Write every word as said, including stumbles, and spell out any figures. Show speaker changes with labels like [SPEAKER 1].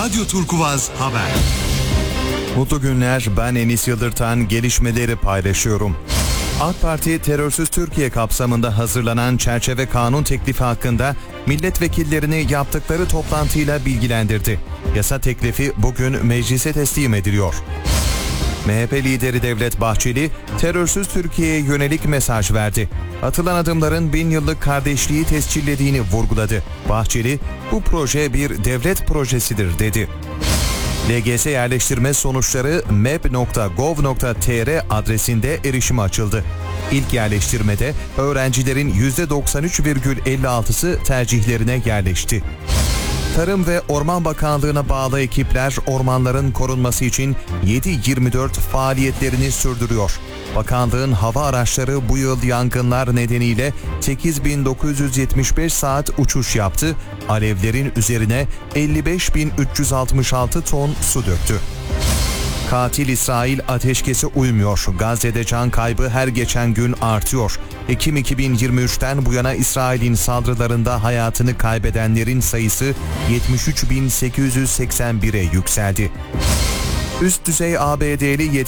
[SPEAKER 1] Radyo Turkuvaz Haber.
[SPEAKER 2] Mutlu günler, ben Enis Yıldırtan, gelişmeleri paylaşıyorum. AK Parti, terörsüz Türkiye kapsamında hazırlanan çerçeve kanun teklifi hakkında milletvekillerini yaptıkları toplantıyla bilgilendirdi. Yasa teklifi bugün meclise teslim ediliyor. M H P lideri Devlet Bahçeli, terörsüz Türkiye'ye yönelik mesaj verdi. Atılan adımların bin yıllık kardeşliği tescillediğini vurguladı. Bahçeli, bu proje bir devlet projesidir dedi. L G S yerleştirme sonuçları map nokta gov nokta tr adresinde erişime açıldı. İlk yerleştirmede öğrencilerin yüzde doksan üç virgül elli altısı tercihlerine yerleşti. Tarım ve Orman Bakanlığı'na bağlı ekipler ormanların korunması için yedi yirmi dört faaliyetlerini sürdürüyor. Bakanlığın hava araçları bu yıl yangınlar nedeniyle sekiz bin dokuz yüz yetmiş beş saat uçuş yaptı, alevlerin üzerine elli beş bin üç yüz altmış altı ton su döktü. Katil İsrail ateşkese uymuyor. Gazze'de can kaybı her geçen gün artıyor. Ekim iki bin yirmi üçten bu yana İsrail'in saldırılarında hayatını kaybedenlerin sayısı yetmiş üç bin sekiz yüz seksen bire yükseldi. Üst düzey A B D'li